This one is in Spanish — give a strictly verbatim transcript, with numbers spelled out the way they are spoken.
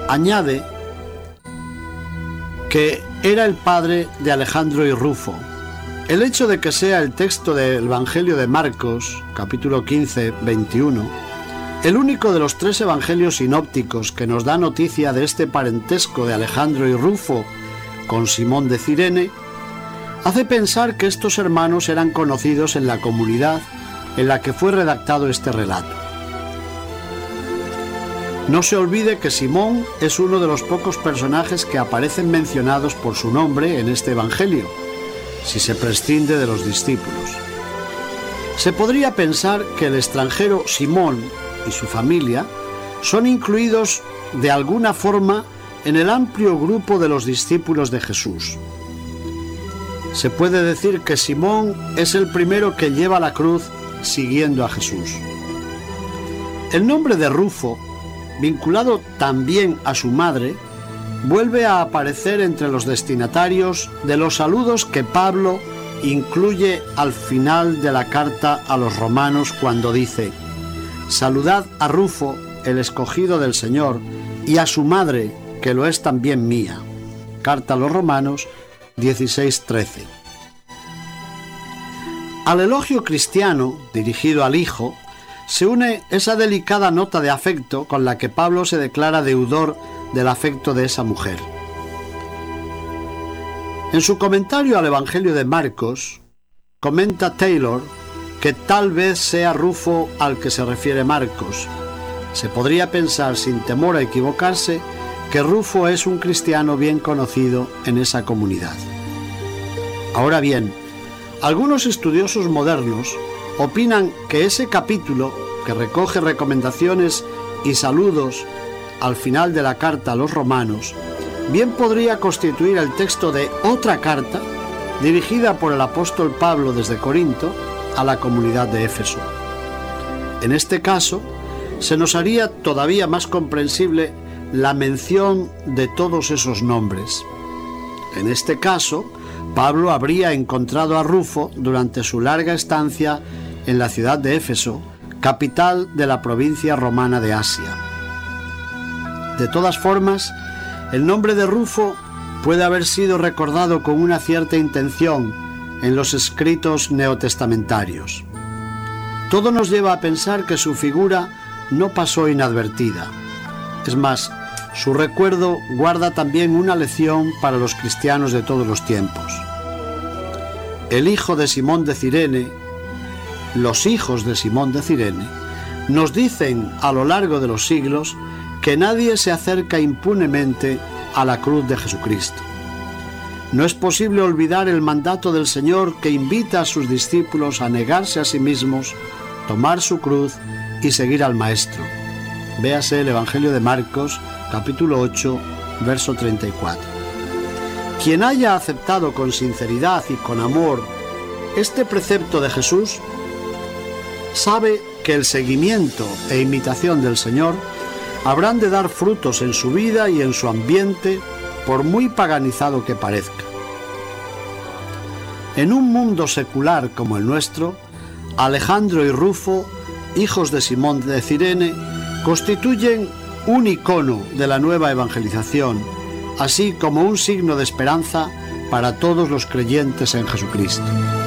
añade que era el padre de Alejandro y Rufo. El hecho de que sea el texto del Evangelio de Marcos, capítulo quince, veintiuno, el único de los tres evangelios sinópticos que nos da noticia de este parentesco de Alejandro y Rufo con Simón de Cirene, hace pensar que estos hermanos eran conocidos en la comunidad en la que fue redactado este relato. No se olvide que Simón es uno de los pocos personajes que aparecen mencionados por su nombre en este evangelio, si se prescinde de los discípulos. Se podría pensar que el extranjero Simón y su familia son incluidos de alguna forma en el amplio grupo de los discípulos de Jesús. Se puede decir que Simón es el primero que lleva la cruz siguiendo a Jesús. El nombre de Rufo, vinculado también a su madre, vuelve a aparecer entre los destinatarios de los saludos que Pablo incluye al final de la carta a los romanos cuando dice: saludad a Rufo, el escogido del Señor, y a su madre, que lo es también mía. Carta a los Romanos dieciséis, trece. Al elogio cristiano dirigido al Hijo se une esa delicada nota de afecto con la que Pablo se declara deudor del afecto de esa mujer. En su comentario al Evangelio de Marcos, comenta Taylor que tal vez sea Rufo al que se refiere Marcos. Se podría pensar, sin temor a equivocarse, que Rufo es un cristiano bien conocido en esa comunidad. Ahora bien, algunos estudiosos modernos opinan que ese capítulo, que recoge recomendaciones y saludos al final de la carta a los romanos, bien podría constituir el texto de otra carta dirigida por el apóstol Pablo desde Corinto a la comunidad de Éfeso. En este caso, se nos haría todavía más comprensible la mención de todos esos nombres. En este caso, Pablo habría encontrado a Rufo durante su larga estancia en la ciudad de Éfeso, capital de la provincia romana de Asia. De todas formas, el nombre de Rufo puede haber sido recordado con una cierta intención en los escritos neotestamentarios. Todo nos lleva a pensar que su figura no pasó inadvertida. Es más, su recuerdo guarda también una lección para los cristianos de todos los tiempos. El hijo de Simón de Cirene, los hijos de Simón de Cirene, nos dicen a lo largo de los siglos que nadie se acerca impunemente a la cruz de Jesucristo. No es posible olvidar el mandato del Señor que invita a sus discípulos a negarse a sí mismos, tomar su cruz y seguir al Maestro. Véase el Evangelio de Marcos, capítulo ocho, verso treinta y cuatro. Quien haya aceptado con sinceridad y con amor este precepto de Jesús, sabe que el seguimiento e imitación del Señor habrán de dar frutos en su vida y en su ambiente, por muy paganizado que parezca. En un mundo secular como el nuestro, Alejandro y Rufo, hijos de Simón de Cirene, constituyen un icono de la nueva evangelización, así como un signo de esperanza para todos los creyentes en Jesucristo.